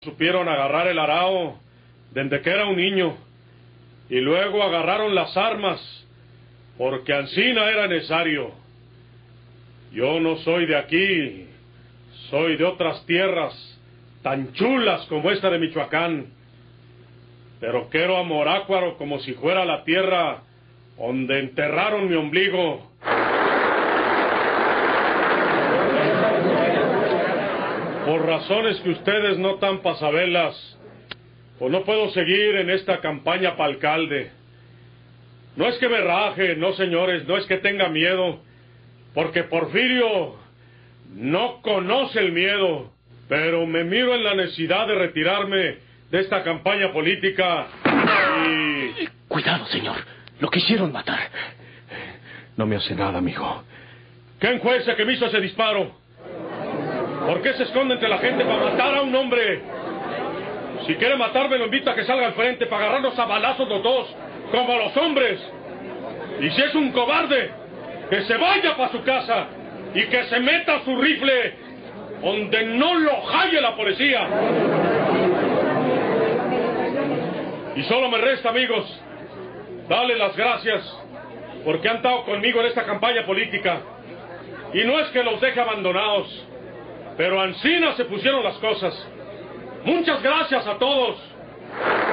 Supieron agarrar el arao desde que era un niño, y luego agarraron las armas, porque ansina era necesario. Yo no soy de aquí, soy de otras tierras, tan chulas como esta de Michoacán, pero quiero a Morácuaro como si fuera la tierra donde enterraron mi ombligo. Por razones que ustedes no tan pasabelas, pues no puedo seguir en esta campaña para alcalde. No es que me raje, no señores, no es que tenga miedo, porque Porfirio no conoce el miedo, pero me miro en la necesidad de retirarme de esta campaña política y... Cuidado, señor, lo quisieron matar. No me hace nada, amigo. ¿Quién fue ese que me hizo ese disparo? ¿Por qué se esconde entre la gente para matar a un hombre? Si quiere matarme, lo invita a que salga al frente para agarrarnos a balazos los dos, como los hombres. Y si es un cobarde, que se vaya para su casa y que se meta su rifle donde no lo halle la policía. Y solo me resta, amigos, darle las gracias porque han estado conmigo en esta campaña política. Y no es que los deje abandonados, pero ansina se pusieron las cosas. Muchas gracias a todos.